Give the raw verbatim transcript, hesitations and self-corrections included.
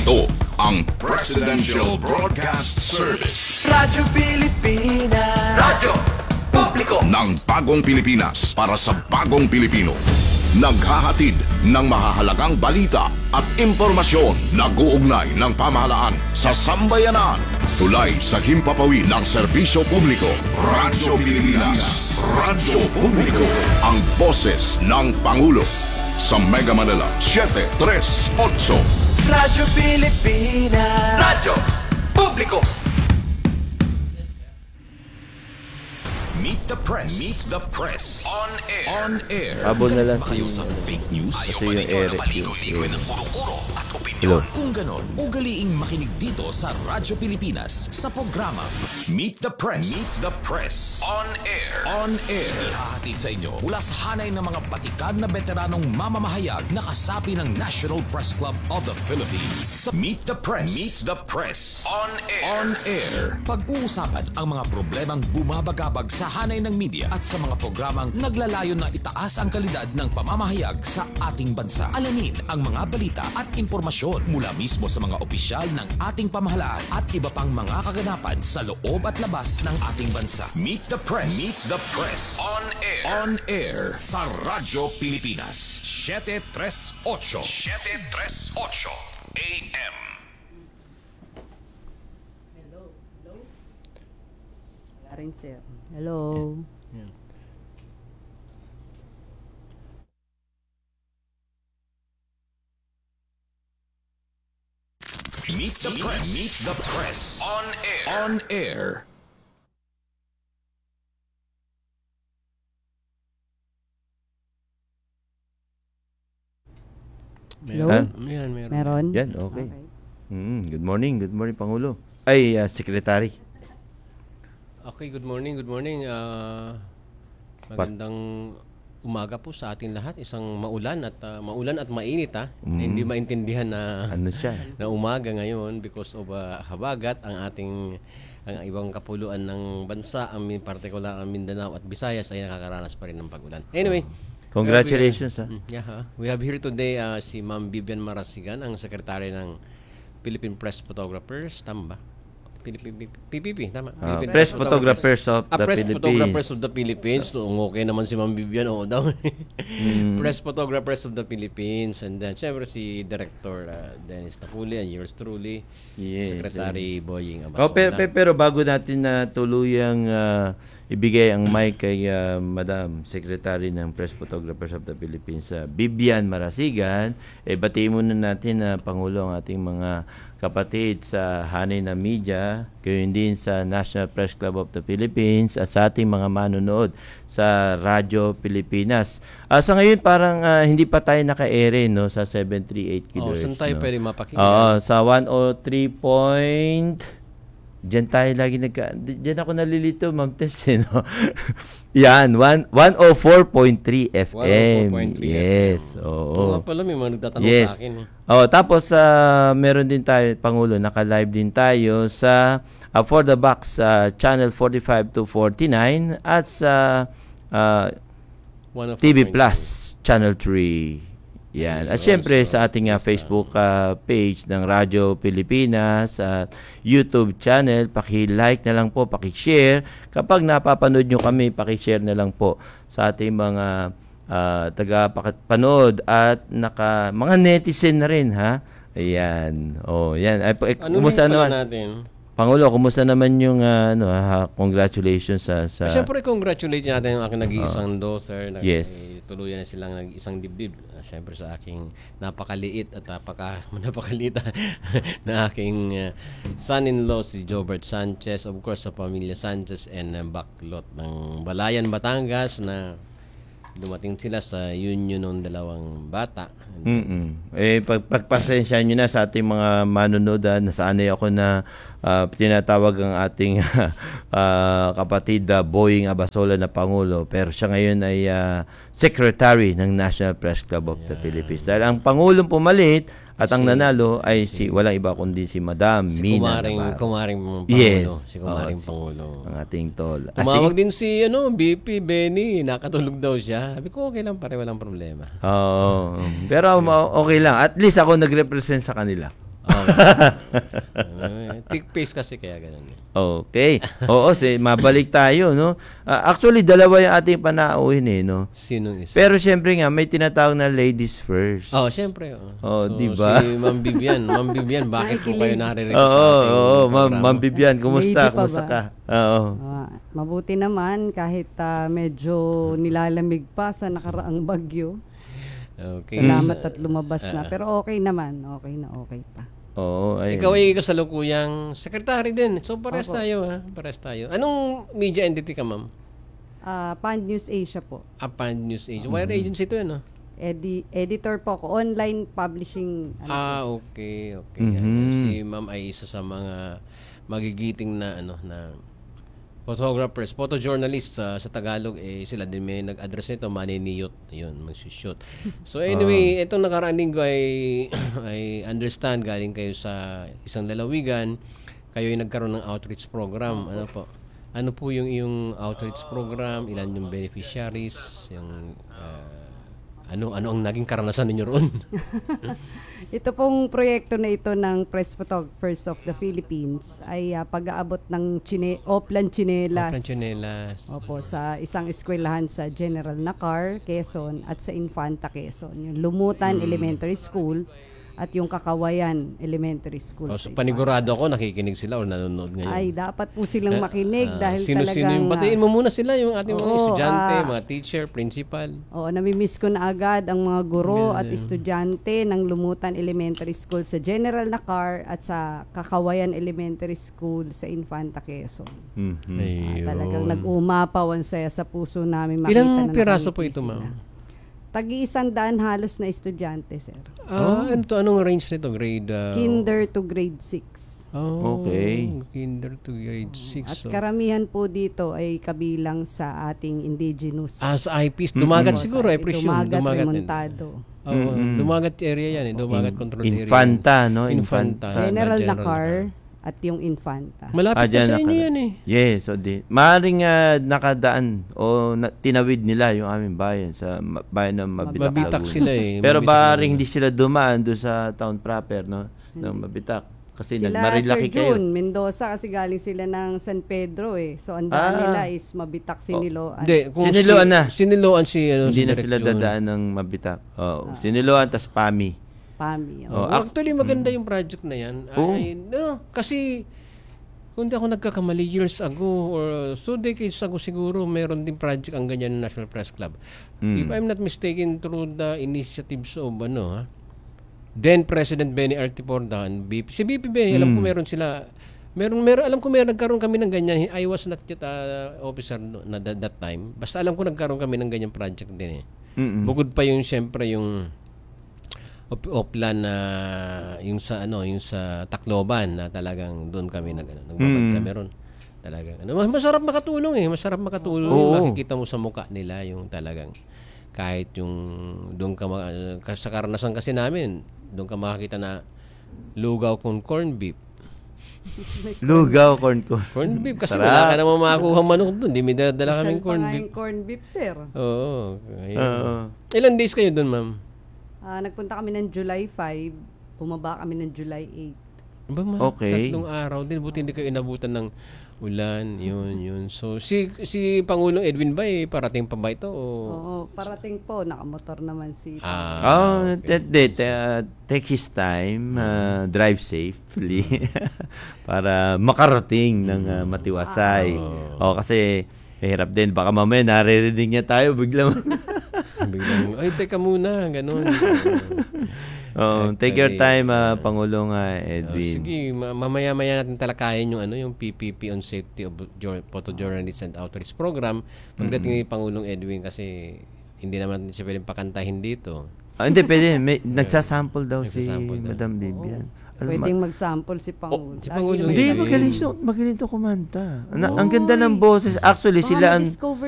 Ito ang Presidential Broadcast Service. Radyo Pilipinas. Radyo Publiko Ng bagong Pilipinas para sa bagong Pilipino. Naghahatid ng mahahalagang balita at impormasyon na guugnay ng pamahalaan sa sambayanan. Tulay sa himpapawid ng serbisyo publiko. Radyo Pilipinas. Radyo Publiko. Ang boses ng Pangulo. Sa Mega Manila, seven three eight. Radyo Pilipinas. Radyo Publiko. Meet the Press. Meet the Press. On air. On air. Habol na lang Ba kayo si- sa fake news? kasi Ayaw ba yung ninyo Eric na paligoy-ligoy yung- ng kuro-kuro at opinyon? Hello. Kung ganon, ugaliing makinig dito sa Radyo Pilipinas sa programa Meet the Press. Meet the Press. On air. On air. Ihahatid sa inyo mula sa hanay ng mga batikad na veteranong mamamahayag na kasapi ng National Press Club of the Philippines. Meet the Press. Meet the Press. On air. On air. Pag-uusapan ang mga problemang bumabagabag sa hanay ng media at sa mga programang naglalayon na itaas ang kalidad ng pamamahayag sa ating bansa. Alamin ang mga balita at impormasyon mula mismo sa mga opisyal ng ating pamahalaan at iba pang mga kaganapan sa loob at labas ng ating bansa. Meet the Press. Meet the Press. On air. On air sa Radyo Pilipinas. seven three eight. seven three eight A M. Wala rin, sir. Hello. Meet the Press. Meet the Press. On air. On air. Hello? Ha? Meron, meron. Meron? Yan, okay. Mm, good morning, good morning, Pangulo. Ay, uh, Secretary. Okay, good morning, good morning. Ah, magandang umaga po sa ating lahat. Isang maulan at ah, maulan at mainit ha. Na hindi maintindihan na Ano siya? na umaga ngayon because of ah, habagat ang ating ang ibang kapuluan ng bansa, ang min- partikular ang Mindanao at Visayas ay nakakaranas pa rin ng pagulan. Anyway, Congratulations, ha? Mm, yeah, ha. We have here today uh, si Ma'am Vivian Marasigan, ang sekretary ng Philippine Press Photographers, tama ba? Philippine P P P, tama? Ah, Philippine Press Photographers of Ah, the Press Philippines. Photographers of the Philippines. So, okay naman si Ma'am Vivian, oo daw. Hmm. Press Photographers of the Philippines. And then, syempre si Director uh, Dennis Tapuli and yours truly, Yes, Secretary Boying Oh, Abasola. pe- pe- pero bago natin na tuluyang ah, ibigay ang mic kay ah, Madam Secretary ng Press Photographers of the Philippines, uh, Vivian Marasigan, eh batiin muna natin na Pangulo ang ating mga kapatid sa hanay na media, gayon din sa National Press Club of the Philippines at sa ating mga manonood sa Radyo Pilipinas. Ah, sa ngayon parang ah, hindi pa tayo naka-ere no sa seven thirty-eight Oh, kilohertz. saan tayo no? pwede mapakinggan? Oo, sa one oh three point... Diyan tayo lagi nagka... di- Diyan ako nalilito, Ma'am Tess, eh, no? Yan, one, one oh four point three F M. one oh four point three Yes, Oo oo. nga pala, may mga nagtatanong Yes. sa akin. Eh. Oh, tapos uh, meron din tayo, Pangulo, naka-live din tayo sa uh, For the Box uh, Channel forty-five to forty-nine at sa uh, one oh four T V point three. Plus Channel three. Yan. At syempre sa ating uh, Facebook uh, page ng Radyo Pilipinas at YouTube channel, paki-like na lang po, paki-share. Kapag napapanood nyo kami, paki-share na lang po sa ating mga uh, taga-panood at naka, mga netizen na rin, ha? Ayan. Oh, yan. Ay, eh, Ano kumusta rin pala naman? natin? Pangulo, kumusta naman yung uh, ano, ha, congratulations sa sa Siyempre, congratulate natin ang aking nag-iisang daughter. Na Yes. ay tuluyan na silang nag-isang dibdib. Uh, Siyempre sa aking napakaliit at napaka, napakaliit na aking uh, son-in-law si Jobert Sanchez. Of course, sa pamilya Sanchez and uh, Baclot ng Balayan, Batangas na dumating sila sa union ng dalawang bata. Mm-mm. Eh, pag, pagpasensyahan nyo na sa ating mga manonood, ah, nasanay ako na ah, tinatawag ang ating ah, kapatid ah, Boying Abasola na Pangulo. Pero siya ngayon ay ah, Secretary ng National Press Club of the Philippines. Dahil ang Pangulong pumalit at ang nanalo ay si walang iba kundi si Madam Si Mina Kumaring, Navarro. Kumaring Pangulo. Yes. Si Kumaring Oo, si- Pangulo. Ang ating tol. Ah, Tumawag sige. din si ano, B P Benny, nakatulog daw siya. Sabi ko, okay lang pare, walang problema. Oo. Pero ma- okay lang. At least ako nag-represent sa kanila. Uh, thick face kasi kaya ganun. eh. Okay. Oo, si, mabalik tayo, no? Ah, actually, dalawa yung ating panauhin, eh, no? Sinong isa? Pero syempre nga, may tinatawag na ladies first. Oh, syempre. Oh, Oh, so, di ba? Si Ma'am Vivian. Ma'am Vivian, bakit po kayo naririnig Oo, sa ating oo, ma'am, programa? ma'am Bibian, kumusta? Lady pa Kumusta ba? ka? Oo. Ah, mabuti naman kahit ah, medyo nilalamig pa sa nakaraang bagyo. Okay. Salamat at lumabas Ah. na. Pero okay naman. Okay na okay pa. Oo, ayun. Ikaw ay kasalukuyang secretary din. So, pares Opo. tayo, ha? Pares tayo. Anong media entity ka, ma'am? Ah, Pan News Asia po. Apan News Agency. Wire agency to, ano? Edi- editor po ako. Online publishing. Ano, Ah, okay, okay. Mhm. Ano, si ma'am ay isa sa mga magigiting na, ano, na photographers, photojournalists sa sa Tagalog, eh, sila din may nag-address nito, maniniyot, yun, magsushoot. So anyway, itong nakaraang linggo ay, ay understand, galing kayo sa isang lalawigan, kayo ay nagkaroon ng outreach program. Ano po? Ano po yung yung outreach program? Ilan yung beneficiaries? Yung, ah, ano ano ang naging karanasan ninyo roon? Ito pong proyekto na ito ng Press Photographers of the Philippines ay ah, pag-aabot ng chine, Oplan Chinelas. Franchinelas. Opo, sa isang eskwelahan sa General Nakar, Quezon at sa Infanta, Quezon. Yung Lumutan Hmm. Elementary School at yung Kakawayan Elementary School. Oh, sa so Infanta. panigurado ako nakikinig sila o nanonood ngayon. Ay, dapat po silang makinig Ah, dahil sino-sino talagang... yung batiin mo muna sila, yung ating mga Oo, estudyante, ah, mga teacher, principal. Oo, namimiss ko na agad ang mga guro at estudyante ng Lumutan Elementary School sa General Nakar at sa Kakawayan Elementary School sa Infanta, Quezon. Mhm. Ah, Ayun. talagang nag-umapaw ang saya sa puso namin makita Ilang na piraso po nakangiti ito, sila. ma'am? Tagi-isang daan halos na estudyante, sir. Ah, ano to? Anong range nito? Grade? uh, Kinder to grade six. Oh, Okay. Kinder to grade six. At So. karamihan po dito ay kabilang sa ating indigenous. Ah, sa I Ps. Dumagat Po, siguro, sa I presume. Dumagat, Dumagat din. Remontado. Oo, Dumagat area yan. Eh. Dumagat control area. Infanta, no? Infanta. Infanta. General General Nakar at yung Infanta. Malapit Ah, na dyan sa inyo naka- yan eh. Yes, so di. Maaring ah, nakadaan o na, tinawid nila yung aming bayan sa ma- bayan ng Mabitak, Mabitak Laguna. sila eh. Pero Mabitak maaring Laguna. hindi sila dumaan doon sa town proper, no? Ng Mabitak. Kasi Sila nagmarilaki Sir kayo. June Mendoza kasi galing sila ng San Pedro eh. So ang daan Ah. nila is Mabitak Siniloan. Hindi, kung Siniloan si, na. Siniloan si, ano, Hindi si na Direk sila June. dadaan ng Mabitak. Oh, Ah. Siniloan tas Pami. Pami. Oh, Oh, ac- actually, maganda yung project na yan. Oo. Ay, no, kasi, kung di ako nagkakamali, years ago or two decades ago siguro, meron din project ang ganyan ng National Press Club. Mm. If I'm not mistaken, through the initiatives of, ano, ha, then President Benny Artiporda and B P. Si B P Benny, alam ko Mm. meron sila, meron, meron, alam ko meron, nagkaroon kami ng ganyan. I was not yet uh, officer no, na that, that time. Basta alam ko nagkaroon kami ng ganyan project din eh. Mm-mm. Bukod pa yung siyempre yung op- oplan na yung sa ano, yung sa Tacloban na talagang doon kami nag ano, nagbabad Mm. kami ron. Talagang ano, mas- masarap makatulong eh, masarap makatulong. Oo. Makikita mo sa mukha nila yung talagang kahit yung doon ka ma- uh, sa karanasan kasi namin, doon ka makakita na lugaw kung corn beef. Lugaw, corn corn. Corn beef kasi Sarap. wala ka namang makakuha manok doon, di may dala Social kaming pa corn nga beef. yung corn beef, sir. Oo. ayun. Oo. Ilan days kayo doon, ma'am? Ah, nagpunta kami ng July five, bumaba kami ng July eight. Ba, ma, Okay. tatlong araw din. Buti hindi kayo inabutan ng ulan. Yun, yun. So, si si Pangulong Edwin ba, eh, parating pa ba ito? O? Oo, parating po, nakamotor naman si Ah, Oh, okay. that, that, uh, take his time, uh, drive safely para makarating ng uh, matiwasay. Oh, kasi hirap din baka mamaya naririnig niya tayo biglang. Biglang, ay, teka muna. Ganun. Oh, take your time, uh, Pangulong uh, Oh, Edwin. sige, ma- mamaya-maya natin talakayin yung ano yung P P P on Safety of Jour- Photojournalists and Outreach Program pagdating ni Pangulong Edwin kasi hindi naman natin siya pwedeng pakantahin dito. Ah, hindi pwede, may nagsasample daw si Nagsasample daw. Madam Vivian. Alam, Pwedeng ma- mag-sample si Pangulo. si Pangulo, Lagi Hindi, naman- Edwin. magaling siya, magaling to kumanta. Ang, ang ganda ng boses. Actually, Baka sila ang ma-discover